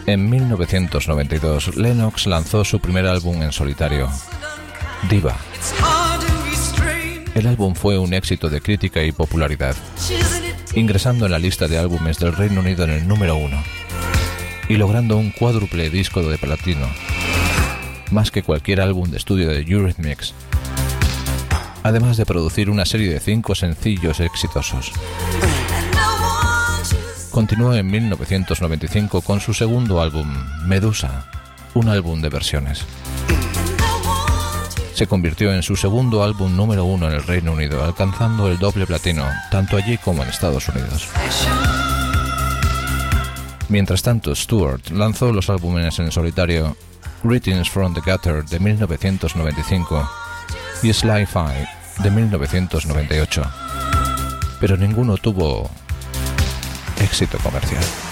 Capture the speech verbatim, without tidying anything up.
En mil novecientos noventa y dos, Lennox lanzó su primer álbum en solitario, Diva. El álbum fue un éxito de crítica y popularidad, ingresando en la lista de álbumes del Reino Unido en el número uno y logrando un cuádruple disco de platino, más que cualquier álbum de estudio de Eurythmics, además de producir una serie de cinco sencillos exitosos. Continuó en mil novecientos noventa y cinco con su segundo álbum, Medusa, un álbum de versiones. Se convirtió en su segundo álbum número uno en el Reino Unido, alcanzando el doble platino, tanto allí como en Estados Unidos. Mientras tanto, Stewart lanzó los álbumes en solitario Greetings from the Gutter de mil novecientos noventa y cinco y Sly Five de mil novecientos noventa y ocho, pero ninguno tuvo éxito comercial.